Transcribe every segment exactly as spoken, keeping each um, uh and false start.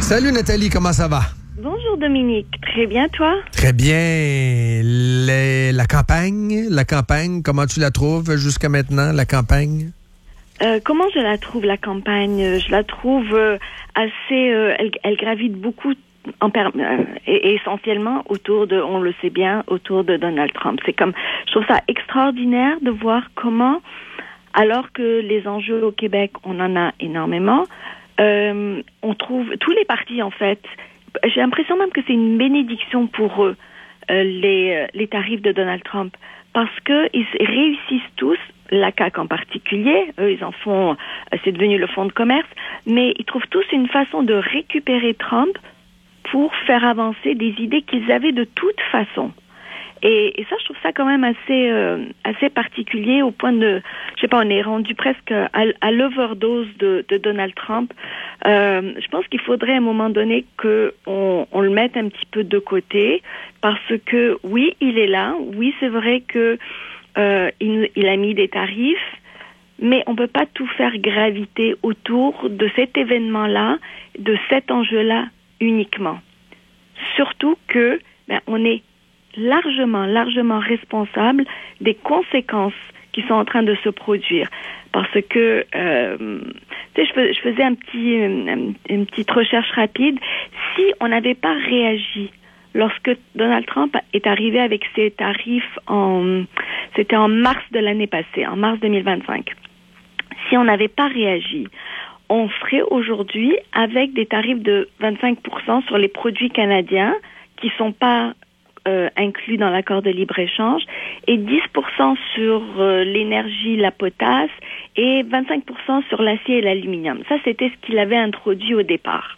Salut Nathalie, comment ça va? Bonjour Dominique, très bien toi? Très bien. Les, la campagne, la campagne, comment tu la trouves jusqu'à maintenant, la campagne? Euh, comment je la trouve, la campagne? Je la trouve euh, assez... Euh, elle, elle gravite beaucoup, en per, euh, et, et essentiellement autour de, on le sait bien, autour de Donald Trump. C'est comme, je trouve ça extraordinaire de voir comment, alors que les enjeux au Québec, on en a énormément, euh, on trouve, tous les partis en fait, j'ai l'impression même que c'est une bénédiction pour eux, euh, les, les tarifs de Donald Trump, parce qu'ils réussissent tous, la C A Q en particulier, eux ils en font, c'est devenu le fonds de commerce, mais ils trouvent tous une façon de récupérer Trump pour faire avancer des idées qu'ils avaient de toute façon. Et, et ça, je trouve ça quand même assez euh, assez particulier au point de, je sais pas, on est rendu presque à, à l'overdose de, de Donald Trump. Euh, je pense qu'il faudrait à un moment donné que on, on le mette un petit peu de côté, parce que oui, il est là, oui, c'est vrai que euh, il, il a mis des tarifs, mais on peut pas tout faire graviter autour de cet événement-là, de cet enjeu-là uniquement. Surtout que ben, on est largement, largement responsable des conséquences qui sont en train de se produire. Parce que, euh, tu sais, je, fais, je faisais un petit, une, une petite recherche rapide. Si on n'avait pas réagi lorsque Donald Trump est arrivé avec ses tarifs en, c'était en mars de l'année passée, en mars deux mille vingt-cinq. Si on n'avait pas réagi, on serait aujourd'hui avec des tarifs de vingt-cinq pour cent sur les produits canadiens qui sont pas Euh, inclus dans l'accord de libre-échange, et dix pour cent sur euh, l'énergie, la potasse, et vingt-cinq pour cent sur l'acier et l'aluminium. Ça, c'était ce qu'il avait introduit au départ.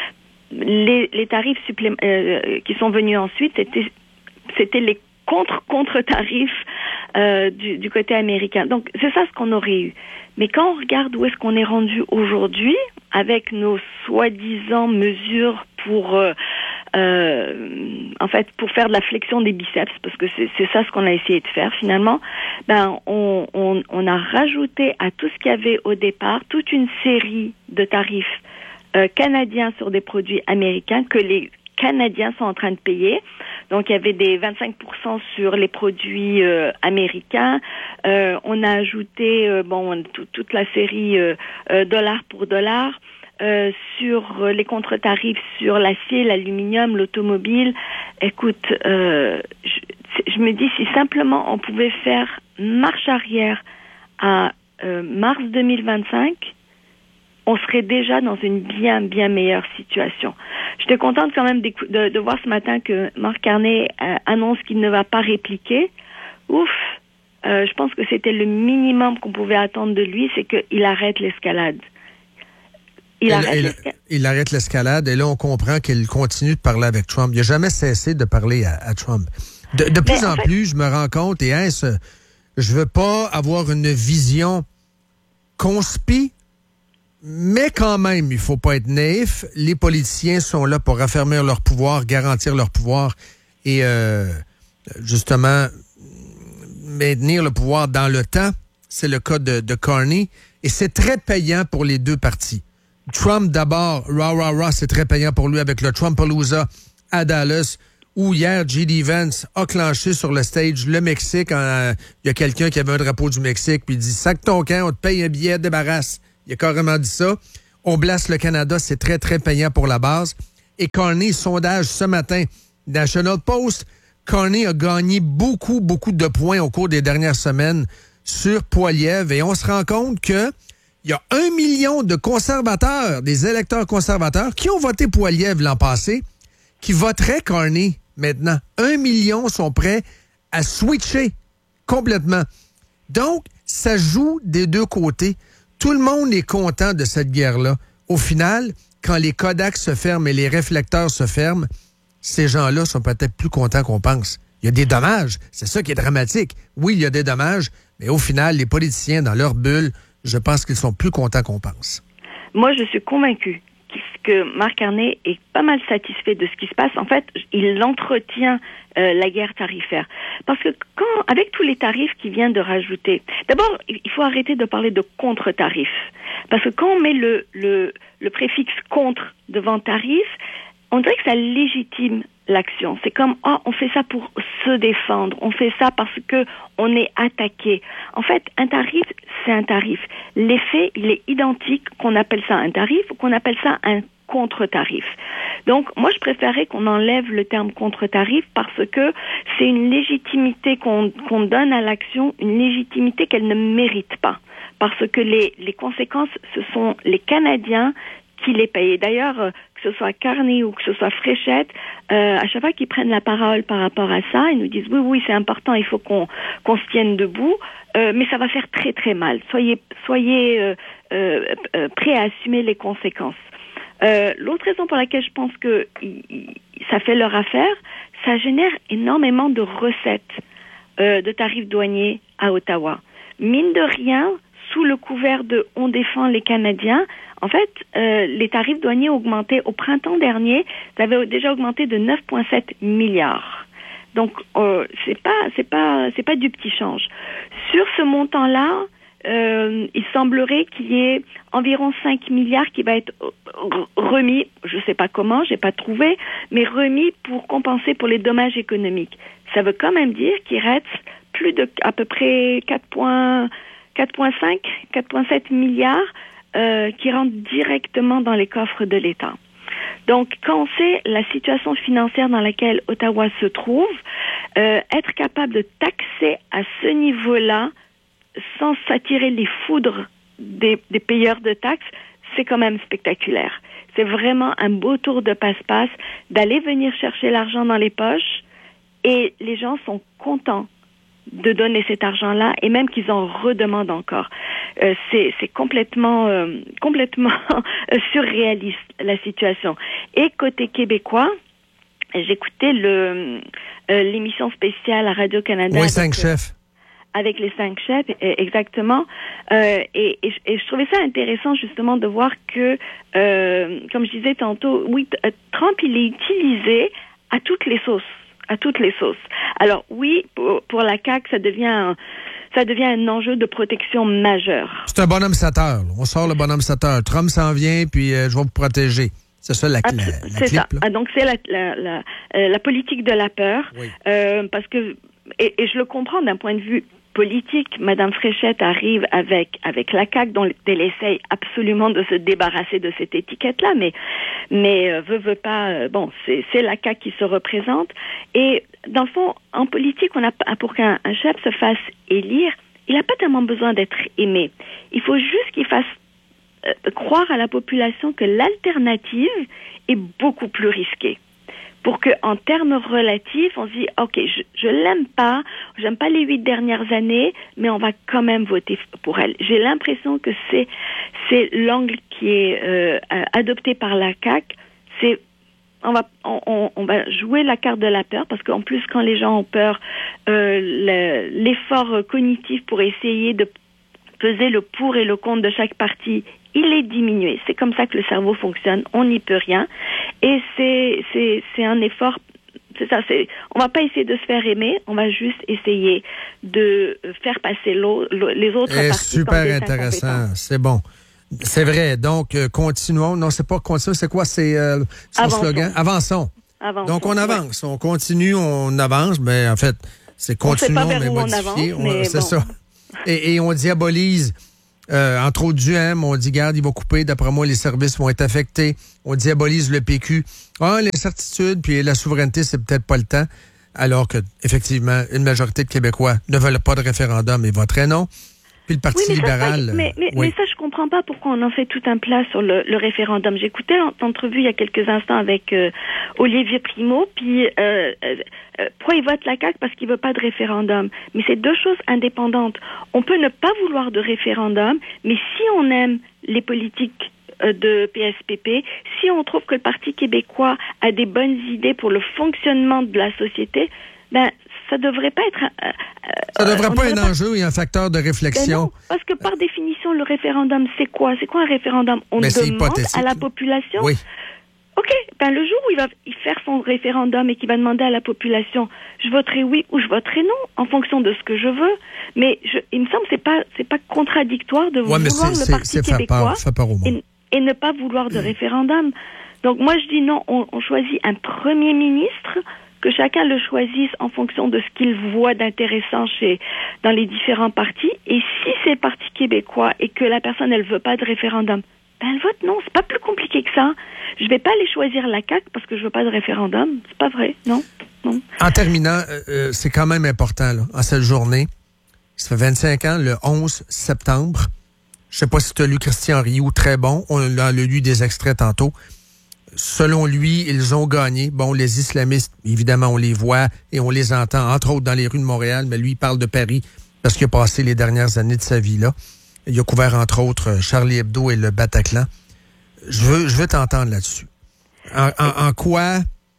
Les, les tarifs supplé- euh, qui sont venus ensuite, c'était, c'était les contre-contre-tarifs euh, du, du côté américain. Donc, c'est ça ce qu'on aurait eu. Mais quand on regarde où est-ce qu'on est rendu aujourd'hui, avec nos soi-disant mesures pour... Euh, Euh, en fait, pour faire de la flexion des biceps, parce que c'est, c'est ça ce qu'on a essayé de faire finalement, ben on, on, on a rajouté à tout ce qu'il y avait au départ toute une série de tarifs euh, canadiens sur des produits américains que les Canadiens sont en train de payer. Donc il y avait des vingt-cinq pour cent sur les produits euh, américains. Euh, on a ajouté euh, bon tout, toute la série euh, euh, dollar pour dollar. Euh, sur les contre-tarifs sur l'acier, l'aluminium, l'automobile. Écoute, euh, je, je me dis si simplement on pouvait faire marche arrière à euh, mars deux mille vingt-cinq, on serait déjà dans une bien, bien meilleure situation. J'étais contente quand même de, de, de voir ce matin que Marc Carney euh, annonce qu'il ne va pas répliquer. Ouf, euh, je pense que c'était le minimum qu'on pouvait attendre de lui, c'est qu'il arrête l'escalade. Il arrête, il, il, il arrête l'escalade et là, on comprend qu'il continue de parler avec Trump. Il n'a jamais cessé de parler à, à Trump. De, de plus en, en fait, plus, je me rends compte, et hein, je veux pas avoir une vision conspi, mais quand même, il faut pas être naïf. Les politiciens sont là pour affermir leur pouvoir, garantir leur pouvoir et euh, justement maintenir le pouvoir dans le temps. C'est le cas de, de Carney et c'est très payant pour les deux partis. Trump d'abord, rah, rah, rah, c'est très payant pour lui avec le Trumpalooza à Dallas, où hier, J D Vance a clenché sur le stage le Mexique. Il euh, y a quelqu'un qui avait un drapeau du Mexique, puis il dit « Sac ton camp, on te paye un billet, débarrasse ». Il a carrément dit ça. On blasse le Canada, c'est très, très payant pour la base. Et Carney, sondage ce matin, National Post, Carney a gagné beaucoup, beaucoup de points au cours des dernières semaines sur Poilievre, et on se rend compte que il y a un million de conservateurs, des électeurs conservateurs, qui ont voté Poilievre l'an passé, qui voteraient Carney maintenant. Un million sont prêts à switcher complètement. Donc, ça joue des deux côtés. Tout le monde est content de cette guerre-là. Au final, quand les Kodaks se ferment et les réflecteurs se ferment, ces gens-là sont peut-être plus contents qu'on pense. Il y a des dommages. C'est ça qui est dramatique. Oui, il y a des dommages, mais au final, les politiciens, dans leur bulle, je pense qu'ils sont plus contents qu'on pense. Moi, je suis convaincue que Marc Carney est pas mal satisfait de ce qui se passe. En fait, il entretient euh, la guerre tarifaire. Parce que quand, avec tous les tarifs qu'il vient de rajouter, d'abord, il faut arrêter de parler de contre-tarifs. Parce que quand on met le, le, le préfixe contre devant tarif, on dirait que ça légitime l'action. C'est comme, oh, on fait ça pour se défendre. On fait ça parce que on est attaqué. En fait, un tarif, c'est un tarif. L'effet, il est identique qu'on appelle ça un tarif ou qu'on appelle ça un contre-tarif. Donc, moi, je préférais qu'on enlève le terme contre-tarif parce que c'est une légitimité qu'on, qu'on donne à l'action, une légitimité qu'elle ne mérite pas. Parce que les, les conséquences, ce sont les Canadiens qui les payent. D'ailleurs, euh, que ce soit Carney ou que ce soit Fréchette, euh, à chaque fois qu'ils prennent la parole par rapport à ça, ils nous disent oui, oui, c'est important, il faut qu'on, qu'on se tienne debout, euh, mais ça va faire très, très mal. Soyez, soyez euh, euh, euh, prêts à assumer les conséquences. Euh, l'autre raison pour laquelle je pense que y, y, ça fait leur affaire, ça génère énormément de recettes euh, de tarifs douaniers à Ottawa. Mine de rien, sous le couvert de « on défend les Canadiens », en fait, euh, les tarifs douaniers ont augmenté au printemps dernier, ça avait déjà augmenté de neuf virgule sept milliards. Donc, euh, c'est pas, c'est pas, c'est pas du petit change. Sur ce montant-là, euh, il semblerait qu'il y ait environ cinq milliards qui va être remis, je sais pas comment, j'ai pas trouvé, mais remis pour compenser pour les dommages économiques. Ça veut quand même dire qu'il reste plus de, à peu près quatre virgule cinq, quatre virgule sept milliards euh, qui rentrent directement dans les coffres de l'État. Donc, quand on sait la situation financière dans laquelle Ottawa se trouve, euh, être capable de taxer à ce niveau-là, sans s'attirer les foudres des, des payeurs de taxes, c'est quand même spectaculaire. C'est vraiment un beau tour de passe-passe d'aller venir chercher l'argent dans les poches et les gens sont contents de donner cet argent-là et même qu'ils en redemandent encore. Euh, c'est, c'est complètement, euh, complètement surréaliste la situation. Et côté québécois, j'écoutais le, euh, l'émission spéciale à Radio-Canada. Oui, cinq chefs. Avec les cinq chefs, exactement. Euh, et, et, et je trouvais ça intéressant justement de voir que, euh, comme je disais tantôt, oui, Trump, il est utilisé à toutes les sauces. à toutes les sauces. Alors oui, pour, pour la C A Q, ça devient un, ça devient un enjeu de protection majeur. C'est un bonhomme sateur. On sort le bonhomme sateur. Trump s'en vient, puis euh, je vais vous protéger. C'est ça la, la, la C'est clip, ça. Ah, donc c'est la, la, la, euh, la politique de la peur. Oui. Euh, parce que, et, et je le comprends d'un point de vue politique, Madame Fréchette arrive avec avec la C A Q dont elle essaye absolument de se débarrasser de cette étiquette-là, mais mais euh, veut veut pas. Euh, bon, c'est c'est la C A Q qui se représente. Et dans le fond, en politique, on a pour qu'un un chef se fasse élire, il n'a pas tellement besoin d'être aimé. Il faut juste qu'il fasse euh, croire à la population que l'alternative est beaucoup plus risquée. Pour que, en termes relatifs, on se dit, ok, je, je l'aime pas, j'aime pas les huit dernières années, mais on va quand même voter pour elle. J'ai l'impression que c'est c'est l'angle qui est euh, adopté par la C A Q. C'est on va on, on va jouer la carte de la peur parce qu'en plus, quand les gens ont peur, euh, le, l'effort cognitif pour essayer de peser le pour et le contre de chaque parti, il est diminué. C'est comme ça que le cerveau fonctionne. On n'y peut rien. Et c'est, c'est, c'est un effort, c'est ça, c'est, on va pas essayer de se faire aimer, on va juste essayer de faire passer l'eau, les autres Et partis. Super intéressant. C'est bon. C'est vrai. Donc, euh, continuons. Non, c'est pas continuons. C'est quoi? C'est euh, son Avançons. slogan? Avançons. Avançons. Donc, on avance. Ouais. On continue, on avance. Mais en fait, c'est continuons, mais modifier. On, c'est bon. Ça. Et, et on diabolise, euh, entre autres du M, on dit, garde, il va couper, d'après moi, les services vont être affectés. On diabolise le P Q. Ah, l'incertitude, puis la souveraineté, c'est peut-être pas le temps. Alors que, effectivement, une majorité de Québécois ne veulent pas de référendum et voteraient non. Puis le Parti oui, mais libéral... Ça, mais, mais, oui. mais ça, je comprends pas pourquoi on en fait tout un plat sur le, le référendum. J'écoutais l'entrevue il y a quelques instants avec euh, Olivier Primo, puis euh, euh, pourquoi il vote la C A Q? Parce qu'il veut pas de référendum. Mais c'est deux choses indépendantes. On peut ne pas vouloir de référendum, mais si on aime les politiques euh, de P S P P, si on trouve que le Parti québécois a des bonnes idées pour le fonctionnement de la société, ben ça devrait pas être... Euh, ça devrait euh, pas être un pas... enjeu et un facteur de réflexion. Ben non, parce que par définition, le référendum, c'est quoi? C'est quoi un référendum? On Mais demande à la population... Oui. OK, ben le jour où il va faire son référendum et qu'il va demander à la population, je voterai oui ou je voterai non, en fonction de ce que je veux. Mais je, il me semble que c'est pas, c'est pas contradictoire de ouais, vouloir c'est, le Parti c'est québécois faire peur, faire et, et ne pas vouloir de référendum. Donc moi je dis non, on, on choisit un premier ministre, que chacun le choisisse en fonction de ce qu'il voit d'intéressant chez dans les différents partis. Et si c'est le Parti québécois et que la personne elle veut pas de référendum, ben elle vote non, c'est pas plus compliqué que ça. Je vais pas aller choisir la C A Q parce que je veux pas de référendum, c'est pas vrai, non, non. En terminant, euh, c'est quand même important là, en cette journée. Ça fait vingt-cinq ans, le onze septembre. Je sais pas si tu as lu Christian Rioux, très bon. On a lu des extraits tantôt. Selon lui, ils ont gagné. Bon, les islamistes, évidemment, on les voit et on les entend, entre autres dans les rues de Montréal, mais lui, il parle de Paris parce qu'il a passé les dernières années de sa vie là. Il a couvert, entre autres, Charlie Hebdo et le Bataclan. Je veux, je veux t'entendre là-dessus. En, en, en quoi,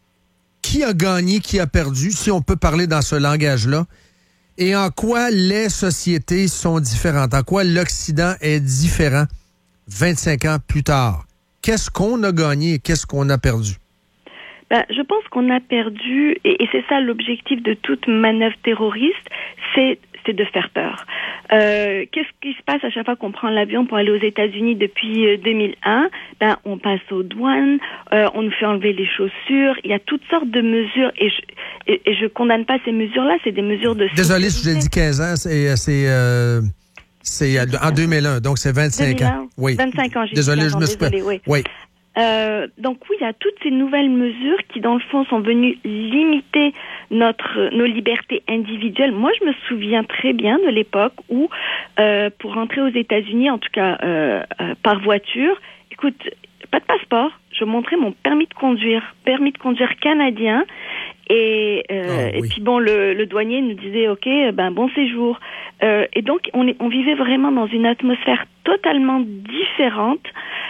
qui a gagné, qui a perdu, si on peut parler dans ce langage-là, et en quoi les sociétés sont différentes, en quoi l'Occident est différent vingt-cinq ans plus tard. Qu'est-ce qu'on a gagné et qu'est-ce qu'on a perdu? Ben, je pense qu'on a perdu, et, et c'est ça l'objectif de toute manœuvre terroriste, c'est c'est de faire peur. Euh, qu'est-ce qui se passe à chaque fois qu'on prend l'avion pour aller aux États-Unis depuis euh, deux mille un? Ben, on passe aux douanes, euh, on nous fait enlever les chaussures. Il y a toutes sortes de mesures, et je et, et je condamne pas ces mesures-là. C'est des mesures de Désolé si j'ai dit quinze ans, c'est c'est euh, c'est en deux mille un, donc c'est vingt-cinq deux mille un, ans. Oui. vingt-cinq ans. J'ai désolé, dit je me suis désolé, oui. oui. Euh, donc oui, il y a toutes ces nouvelles mesures qui, dans le fond, sont venues limiter notre nos libertés individuelles. Moi, je me souviens très bien de l'époque où, euh, pour rentrer aux États-Unis, en tout cas euh, euh, par voiture, écoute, pas de passeport, je montrais mon permis de conduire, permis de conduire canadien, et, euh, oh, oui. et puis bon, le, le douanier nous disait, ok, ben bon séjour. Euh, et donc, on, est, on vivait vraiment dans une atmosphère totalement différente.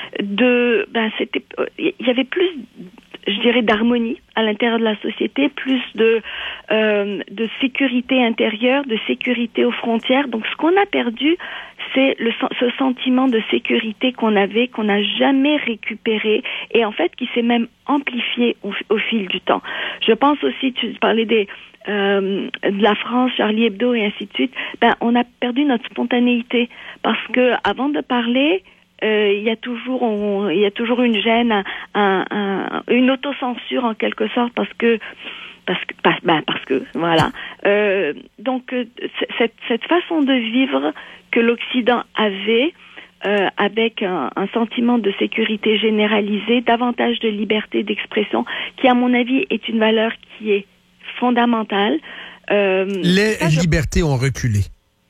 De, ben c'était, il y avait plus, je dirais, d'harmonie à l'intérieur de la société, plus de euh, de sécurité intérieure, de sécurité aux frontières. Donc, ce qu'on a perdu, c'est le ce sentiment de sécurité qu'on avait, qu'on n'a jamais récupéré, et en fait, qui s'est même amplifié au, au fil du temps. Je pense aussi, tu parlais des Euh, de la France, Charlie Hebdo et ainsi de suite. Ben, on a perdu notre spontanéité parce que avant de parler, euh, il y a toujours, on, il y a toujours une gêne, un, un, un, une autocensure en quelque sorte parce que, parce que, ben, parce que, voilà. Euh, donc cette, cette façon de vivre que l'Occident avait. Euh, avec un, un sentiment de sécurité généralisée, davantage de liberté d'expression, qui à mon avis est une valeur qui est fondamentale. Euh, Les ça, libertés je... ont reculé.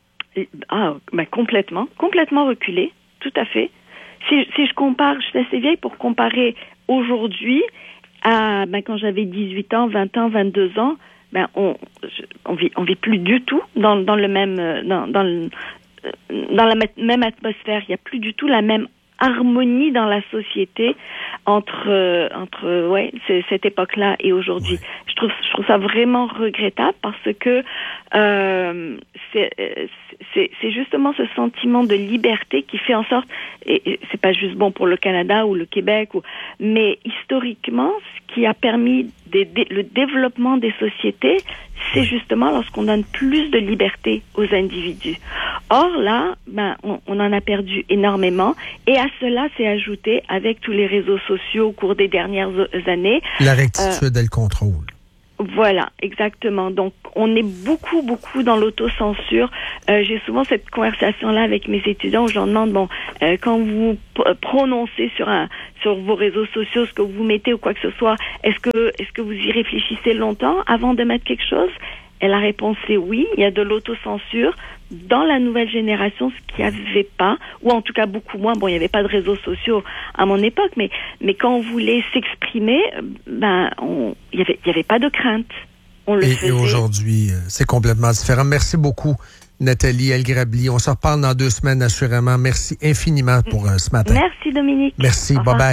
Ah, ben complètement, complètement reculé, tout à fait. Si, si je compare, je suis assez vieille pour comparer aujourd'hui à ben, quand j'avais dix-huit ans, vingt ans, vingt-deux ans, ben on on vit on vit plus du tout dans dans le même dans dans le dans la même atmosphère. Il n'y a plus du tout la même harmonie dans la société entre euh, entre ouais c'est, cette époque-là et aujourd'hui. Ouais. Je trouve je trouve ça vraiment regrettable parce que euh, c'est c'est c'est justement ce sentiment de liberté qui fait en sorte, et, et c'est pas juste bon pour le Canada ou le Québec ou mais historiquement ce qui a permis des, des, le développement des sociétés, c'est justement lorsqu'on donne plus de liberté aux individus. Or là, ben, on, on en a perdu énormément, et à cela s'est ajouté, avec tous les réseaux sociaux au cours des dernières années, la rectitude euh, et le contrôle. Voilà, exactement. Donc, on est beaucoup, beaucoup dans l'autocensure. Euh, j'ai souvent cette conversation-là avec mes étudiants où je leur demande, bon, euh, quand vous p- prononcez sur un, sur vos réseaux sociaux ce que vous mettez ou quoi que ce soit, est-ce que, est-ce que vous y réfléchissez longtemps avant de mettre quelque chose? Et la réponse est oui, il y a de l'autocensure dans la nouvelle génération, ce qu'il n'y avait pas, ou en tout cas beaucoup moins. Bon, il n'y avait pas de réseaux sociaux à mon époque, mais mais quand on voulait s'exprimer, ben, on, il y avait il y avait pas de crainte. On le et, faisait. Et aujourd'hui, c'est complètement différent. Merci beaucoup, Nathalie Elgrabli. On se reparle dans deux semaines assurément. Merci infiniment pour euh, ce matin. Merci Dominique. Merci. Bye bye.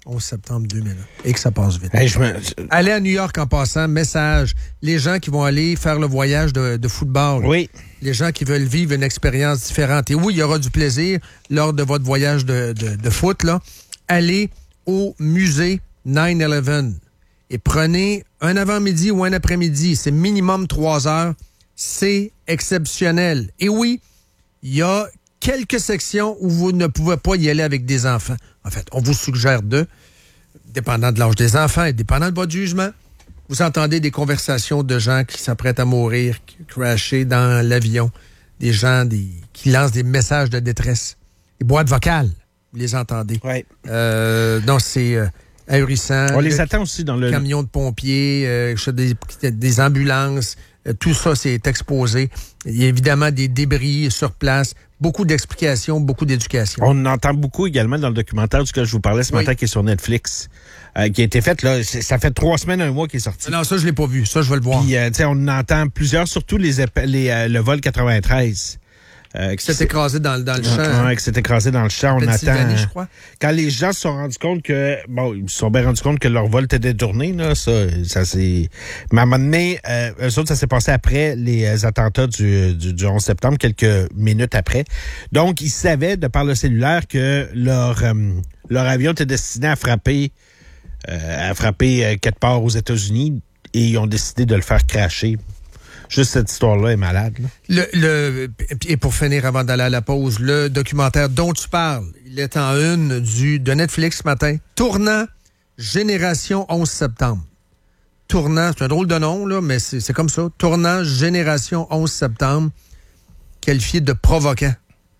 onze septembre deux mille un. Et que ça passe vite. Hey, je me... Allez à New York en passant, message. Les gens qui vont aller faire le voyage de, de football. Oui. Les gens qui veulent vivre une expérience différente. Et oui, il y aura du plaisir lors de votre voyage de, de, de foot, là. Allez au musée neuf onze et prenez un avant-midi ou un après-midi. C'est minimum trois heures. C'est exceptionnel. Et oui, il y a quelques sections où vous ne pouvez pas y aller avec des enfants. En fait, on vous suggère deux, dépendant de l'âge des enfants et dépendant de votre jugement. Vous entendez des conversations de gens qui s'apprêtent à mourir, qui crashés dans l'avion, des gens des, qui lancent des messages de détresse, des boîtes vocales, vous les entendez. Oui. Euh, non, c'est euh, ahurissant. On les le, attend aussi dans le... Camions de pompiers, euh, des, des ambulances, euh, tout ça, c'est exposé. Il y a évidemment des débris sur place. Beaucoup d'explications, beaucoup d'éducation. On entend beaucoup également dans le documentaire duquel je vous parlais ce oui. matin qui est sur Netflix, euh, qui a été fait, là, ça fait trois semaines, un mois qu'il est sorti. Non, ça, je l'ai pas vu. Ça, je vais le voir. Puis, euh, tu sais, on entend plusieurs, surtout les, les euh, le vol quatre-vingt-treize. Euh, qui s'est écrasé dans, dans le champ. Oui, qui s'est écrasé dans le champ. On attend. Je crois. Quand les gens se sont rendus compte que, bon, ils se sont bien rendus compte que leur vol était détourné, là, ça, ça c'est. Mais à un moment donné, euh, eux autres, ça s'est passé après les attentats du, du, du onze septembre, quelques minutes après. Donc, ils savaient, de par le cellulaire, que leur, euh, leur avion était destiné à frapper, euh, à frapper euh, quelque part aux États-Unis, et ils ont décidé de le faire crasher. Juste cette histoire-là est malade. Là. Le, le, et pour finir, avant d'aller à la pause, le documentaire dont tu parles, il est en une du, de Netflix ce matin. Tournant Génération onze septembre. Tournant, c'est un drôle de nom, là, mais c'est, c'est comme ça. Tournant Génération onze septembre, qualifié de provoquant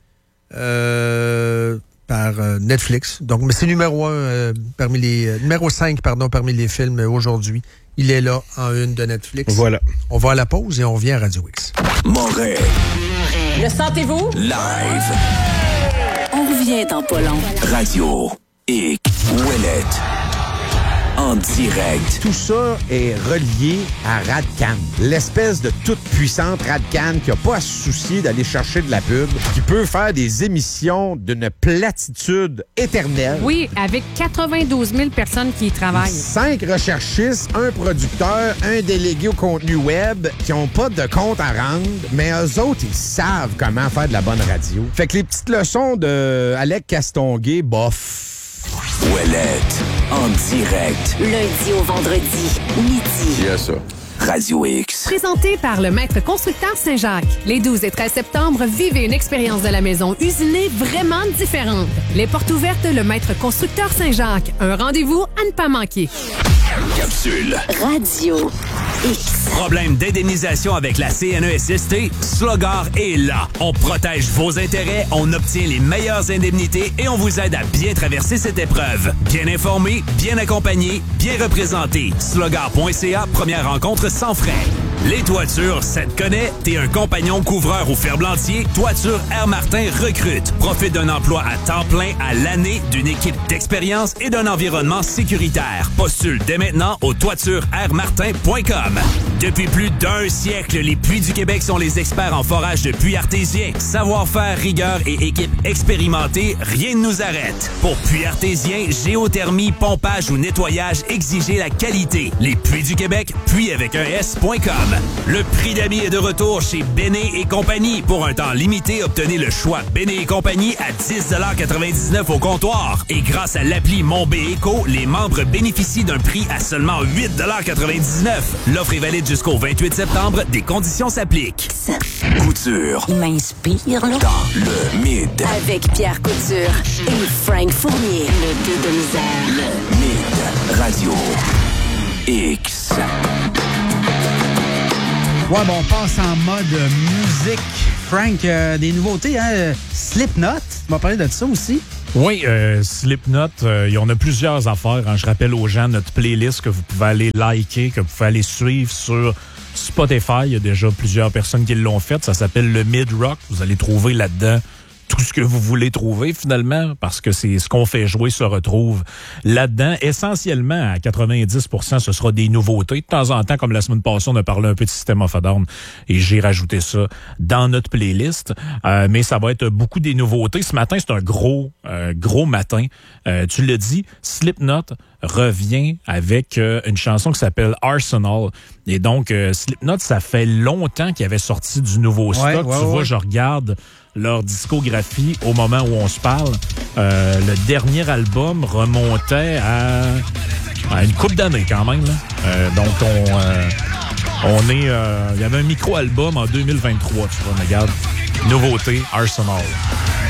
euh, par euh, Netflix. Donc, mais c'est numéro un euh, parmi les euh, numéro cinq, pardon, parmi les films euh, aujourd'hui. Il est là en une de Netflix. Voilà. On va à la pause et on revient à Radio X. Montréal. Le sentez-vous? Live. On revient dans pas long. Radio X. Ouellette. En direct. Tout ça est relié à Radcan, l'espèce de toute puissante Radcan qui n'a pas à se soucier d'aller chercher de la pub, qui peut faire des émissions d'une platitude éternelle. Oui, avec quatre-vingt-douze mille personnes qui y travaillent. Cinq recherchistes, un producteur, un délégué au contenu web qui n'ont pas de compte à rendre, mais eux autres, ils savent comment faire de la bonne radio. Fait que les petites leçons de Alec Castonguay, bof. Ouellette. En direct. Lundi au vendredi, midi. Yes, ça. Radio X. Présenté par le Maître Constructeur Saint-Jacques. Les douze et treize septembre, vivez une expérience de la maison usinée vraiment différente. Les portes ouvertes, le Maître Constructeur Saint-Jacques. Un rendez-vous à ne pas manquer. Capsule. Radio X. Problème d'indemnisation avec la C N E S S T? Slogar est là. On protège vos intérêts, on obtient les meilleures indemnités et on vous aide à bien traverser cette épreuve. Bien informé, bien accompagné, bien représenté. Slogar point C A, première rencontre sans frais. Les toitures, ça te connaît? T'es un compagnon couvreur ou ferblantier? Toiture Air Martin recrute. Profite d'un emploi à temps plein à l'année, d'une équipe d'expérience et d'un environnement sécuritaire. Postule dès maintenant au toiture air martin point com. Depuis plus d'un siècle, les Puits du Québec sont les experts en forage de puits artésiens. Savoir-faire, rigueur et équipe expérimentée, rien ne nous arrête. Pour puits artésiens, géothermie, pompage ou nettoyage, exigez la qualité. Les Puits du Québec, puits avec un S point com. Le prix d'amis est de retour chez Béné et compagnie. Pour un temps limité, obtenez le choix Béné et compagnie à dix quatre-vingt-dix-neuf au comptoir. Et grâce à l'appli Mon B Éco, les membres bénéficient d'un prix à seulement huit quatre-vingt-dix-neuf. L'offre est valide jusqu'au vingt-huit septembre. Des conditions s'appliquent. Couture. Il m'inspire, là. Dans le mid. Avec Pierre Couture et Frank Fournier. Le deux de misère. Le mid. Radio X. Ouais, bon, on passe en mode musique. Frank, euh, des nouveautés, hein? Slipknot, tu m'as parlé de ça aussi? Oui, euh, Slipknot, euh, il y en a plusieurs affaires. Hein. Je rappelle aux gens notre playlist que vous pouvez aller liker, que vous pouvez aller suivre sur Spotify. Il y a déjà plusieurs personnes qui l'ont fait. Ça s'appelle le Mid Rock. Vous allez trouver là-dedans tout ce que vous voulez trouver finalement, parce que c'est ce qu'on fait jouer se retrouve là-dedans. Essentiellement, à quatre-vingt-dix pour cent, ce sera des nouveautés. De temps en temps, comme la semaine passée, on a parlé un peu de System of a Down et j'ai rajouté ça dans notre playlist. Euh, mais ça va être beaucoup des nouveautés. Ce matin, c'est un gros, euh, gros matin. Euh, tu l'as dit, Slipknot revient avec euh, une chanson qui s'appelle Arsenal. Et donc, euh, Slipknot, ça fait longtemps qu'il avait sorti du nouveau stock. Ouais, ouais, tu ouais. vois, je regarde leur discographie au moment où on se parle. Euh, le dernier album remontait à, à une couple d'années quand même. Là. Euh, donc, on, euh, on est... Euh, il y avait un micro-album en deux mille vingt-trois, tu vois, regarde. Nouveauté, Arsenal.